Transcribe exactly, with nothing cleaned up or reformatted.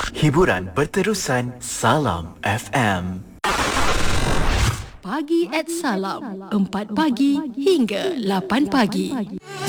Hiburan berterusan Salam F M. Pagi at Salam, empat pagi hingga lapan pagi.